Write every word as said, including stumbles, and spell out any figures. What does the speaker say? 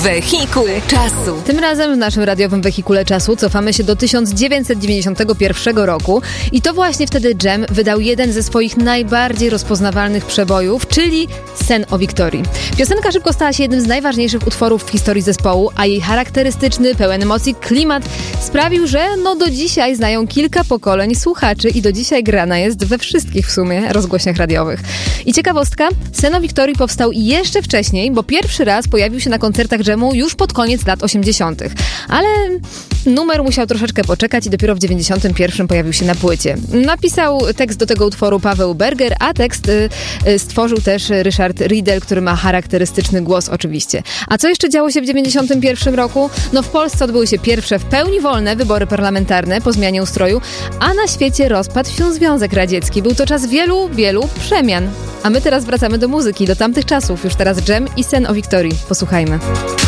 Wehikuł czasu. Tym razem w naszym radiowym wehikule czasu cofamy się do tysiąc dziewięćset dziewięćdziesiątego pierwszego roku i to właśnie wtedy Dżem wydał jeden ze swoich najbardziej rozpoznawalnych przebojów, czyli Sen o Wiktorii. Piosenka szybko stała się jednym z najważniejszych utworów w historii zespołu, a jej charakterystyczny, pełen emocji klimat sprawił, że no do dzisiaj znają kilka pokoleń słuchaczy i do dzisiaj grana jest we wszystkich w sumie rozgłośniach radiowych. I ciekawostka, Sen o Wiktorii powstał jeszcze wcześniej, bo pierwszy raz pojawił się na koncertach Dżemu już pod koniec lat osiemdziesiątych. Ale numer musiał troszeczkę poczekać i dopiero w dziewięćdziesiątym pierwszym pojawił się na płycie. Napisał tekst do tego utworu Paweł Berger, a tekst y, y, stworzył też Ryszard Riedel, który ma charakterystyczny głos oczywiście. A co jeszcze działo się w dziewięćdziesiątym pierwszym roku? No w Polsce odbyły się pierwsze w pełni wolne wybory parlamentarne po zmianie ustroju, a na świecie rozpadł się Związek Radziecki. Był to czas wielu, wielu przemian. A my teraz wracamy do muzyki, do tamtych czasów. Już teraz Dżem i Sen o Wiktorii. Posłuchajmy.